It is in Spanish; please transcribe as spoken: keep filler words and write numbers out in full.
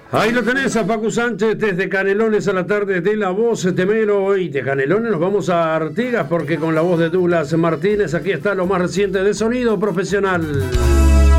Ahí lo tenés a Facu Sánchez desde Canelones a la tarde de La Voz Temero. Y de Canelones nos vamos a Artigas porque con la voz de Douglas Martínez aquí está lo más reciente de Sonido Profesional.